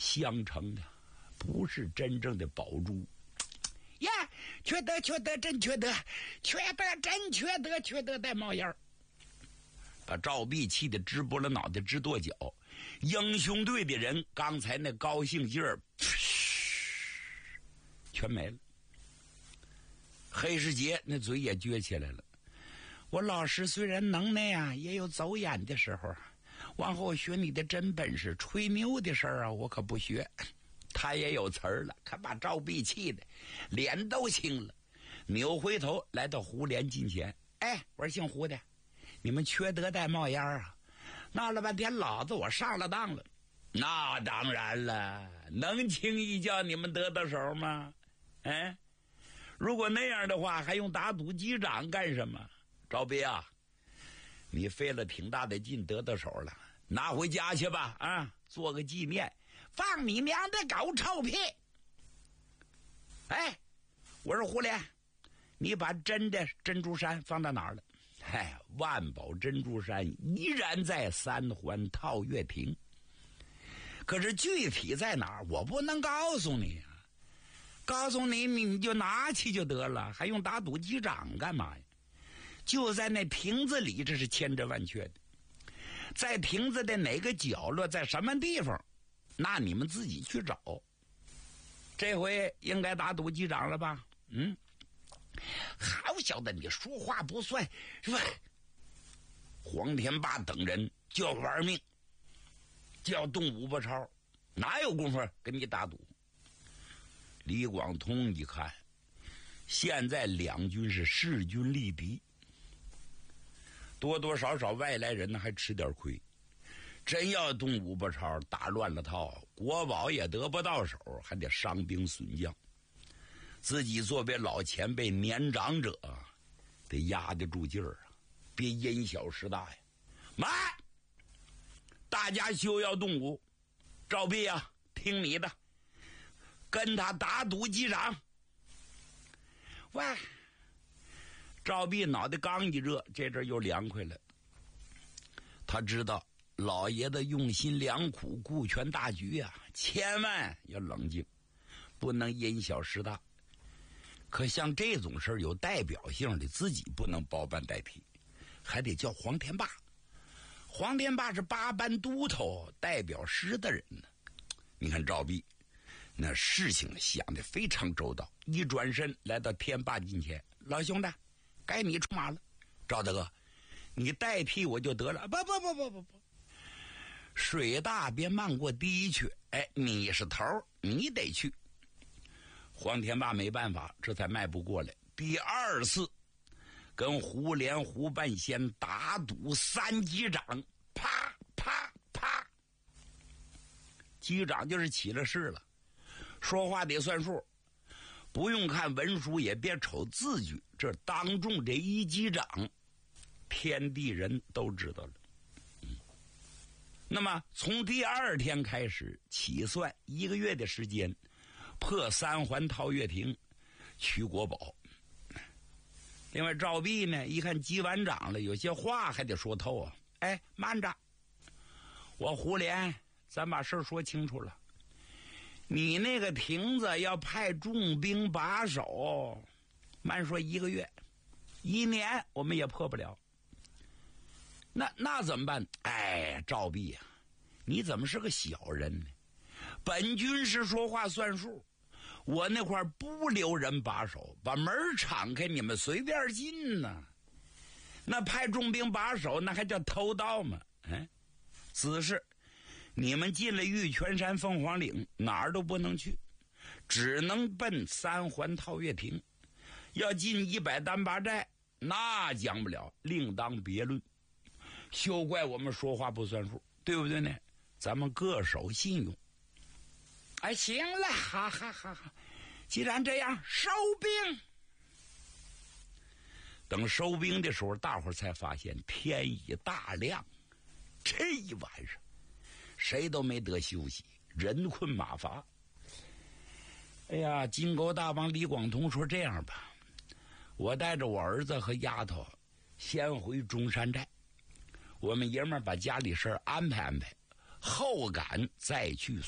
相成的，不是真正的宝珠。呀，缺德，真缺德，真缺德带冒烟儿，把赵壁气得直拨了脑袋，直跺脚。英雄队的人刚才那高兴劲儿，全没了。黑世杰那嘴也撅起来了。我老师虽然能耐啊，也有走眼的时候。往后学你的真本事，吹牛的事儿啊，我可不学。他也有词儿了，可把赵壁气的脸都青了。扭回头来到胡连近前，哎，我说姓胡的，你们缺德带冒烟啊！闹了半天，老子我上了当了。那当然了，能轻易叫你们得到手吗？哎，如果那样的话，还用打赌击掌干什么？赵壁啊，你费了挺大的劲得到手了，拿回家去吧，啊，做个纪念。放你娘的狗臭屁！哎，我说胡连，你把真的珍珠山放到哪儿了？哎，万宝珍珠山依然在三环套月亭，可是具体在哪儿，我不能告诉你啊。告诉你，你就拿去就得了，还用打赌击掌干嘛呀？就在那亭子里，这是千真万确的。在亭子的哪个角落，在什么地方，那你们自己去找。这回应该打赌击掌了吧？嗯，好小子，你说话不算是吧？黄天霸等人就要玩命，就要动武拔超，哪有功夫跟你打赌？李广通一看，现在两军是势均力敌，多多少少外来人呢还吃点亏。真要动武拔超，打乱了套，国宝也得不到手，还得伤兵损将。自己作为老前辈年长者，得压得住劲儿啊，别因小失大呀。慢，大家休要动武。赵壁啊，听你的，跟他打赌击掌。喂，赵壁脑袋刚一热，这阵又凉快了。他知道老爷子用心良苦，顾全大局啊，千万要冷静，不能因小失大。可像这种事儿有代表性的，自己不能包办代替，还得叫黄天霸。黄天霸是八班都头，代表师的人呢。你看赵壁那事情想得非常周到，一转身来到天霸近前，老兄弟，该你出马了。赵大哥，你代替我就得了。不，水大别漫过堤去。哎，你是头，你得去。黄天霸没办法，这才迈步过来。第二次跟胡连胡半仙打赌三击掌，啪啪啪，击掌就是起了势了。说话得算数，不用看文书，也别瞅字据，这当众这一击掌，天地人都知道了。那么从第二天开始起算1个月的时间，破三环套月亭，取国宝。另外赵壁呢，一看击完掌了，有些话还得说透啊。哎，慢着，我胡连，咱把事说清楚了。你那个亭子要派重兵把守，慢说1个月，1年我们也破不了。那怎么办？哎，赵壁啊，你怎么是个小人呢？本军师说话算数，我那块不留人把守，把门敞开，你们随便进呢。那派重兵把守，那还叫偷盗吗？此事你们进了玉泉山凤凰岭，哪儿都不能去，只能奔三环套月亭。要进100单八寨，那讲不了，另当别论。休怪我们说话不算数，对不对呢？咱们各守信用。哎，行了，哈，既然这样，收兵。等收兵的时候，大伙儿才发现天已大亮。这一晚上谁都没得休息，人困马乏。哎呀，金沟大王李广通说，这样吧，我带着我儿子和丫头先回中山寨，我们爷们儿把家里事儿安排安排，后赶再去